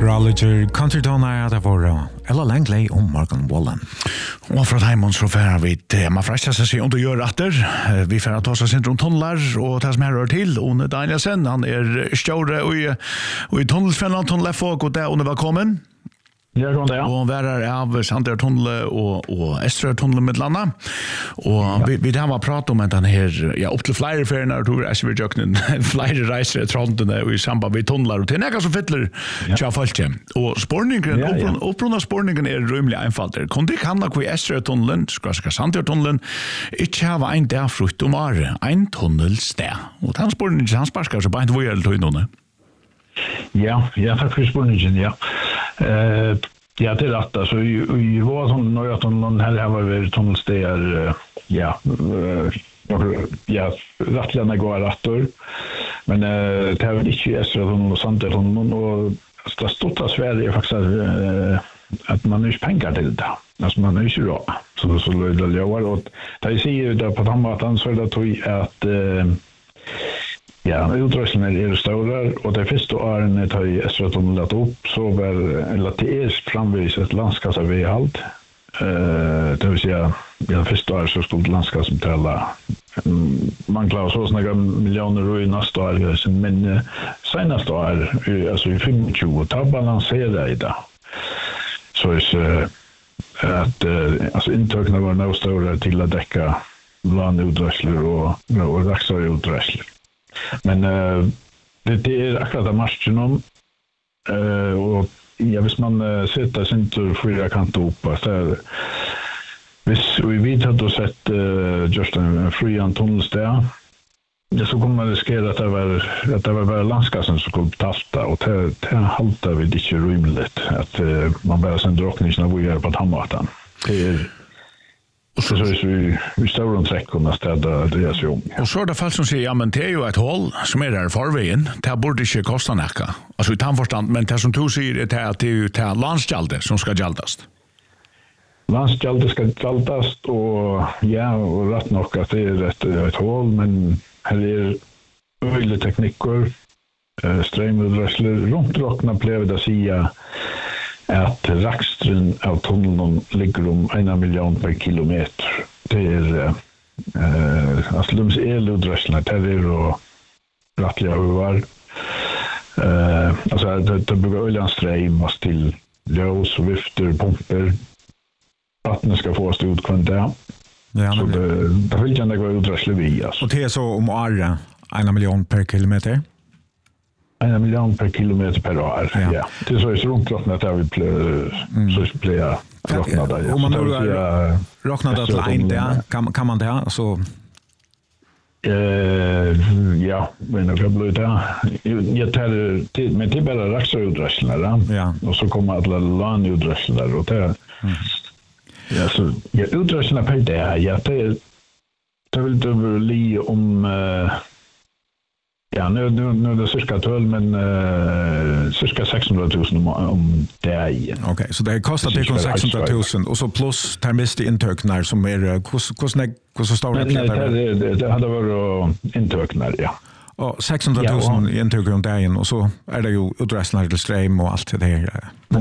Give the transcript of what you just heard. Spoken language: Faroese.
Meteorologer, countrytoner av våra eller Langley och Morgan Wallen. Och från Heimon så får vi man fräschar sig under gör atter. Vi får ta oss runt tunnlar och ta som här rör till. Och Danielsen, han större och i tunnelsfällan tunnelfolk och där under välkommen. Ja, det ja. Och värar av Sandra tunnel och Östra tunnel med landa. Och vi där var prata om att den här upp till flyer för när du är så vi jöknen flyer reser tronten och i samband med tunnlar och det är så fettler tja folket. Och spårningen upprunna spårningen är rymligt einfalt. Kunde kan da i Östra tunneln, ska Sandra tunneln, inte ha en där frukt om are, en tunnelstä. Och den spårningen han sparkar så bara inte vad gäller då. Ja, tack för spårningen, ja. Ja, det är rätt. Alltså, i vår som några tunneln här var vi tunnelstäder, rättliga går rättor. Men det är väl inte Östra tunneln och Sandra tunneln. Och det stora Sverige är faktiskt att man inte pengar till det. Alltså man är inte bra. Så löjda jag och det jag säger där på Tammatan så är det tog att utrustningen är stora och det första åren tar i Östra tunneln upp så var det framvis ett landskapsavehalt. Det vill säga första året så stod landskap som tälla man klarar så några miljoner i nästa år men senaste år alltså i 25 tar balansera i det. Så är att alltså intökna var nog stora till att täcka landuträsler och raxaruträsler. Men det är akkurat av marschen om och hvis man sätter sin tur fyra kant upp så hvis vi hade sett just en fri tunnelstad så kommer man riskera att det var landskapen som skulle talta och det haltar vi inte rymligt att man bara sen drockningen av vi på Tammatan. Det är och så vi står runt räckorna städa det är så. Och så är det fall som säger, ja men det är ju ett hål som är där förvägen. Det borde inte kosta näka. Alltså i tandförstand, men det som du säger är att det är ju det landsgjaldet som ska gjaldas. Landsgjaldet ska gjaldas och rätt nog att det är ett hål, men här är öjliga tekniker, strömuträsler, runt rockna blev det säga att raxtren av tunneln ligger om 1 miljon per kilometer. Det är alltså de eluträslarna där och rättliga huvar. Alltså det bygger oljanström och till ljus och vifter, pumper. Vattnet ska få stå ut kvar där. Ja, så det vill gärna gå uträslar vi. Alltså. Och det är så om året 1 miljon per kilometer? 1 miljon per kilometer per år. Ja. Det är så runt rocknat där vi blir rocknade. Om man nu rocknade till en där kan man det så men det blir där. Jag tar men det bara raxaruträslarna där. Och så kommer alla landuträslar och det. Ja, så uträslarna per där. Ja, det vill det bli om ja, nu är det cirka 12 men cirka 600 000 om det är. Okej, så det kostar det 600 000 och så plus termist intöknar som är hur så står det? Det hade varit intöknar, ja. Och 600 000 intöknar om dagen och så är det ju utrustning till ström och allt det där.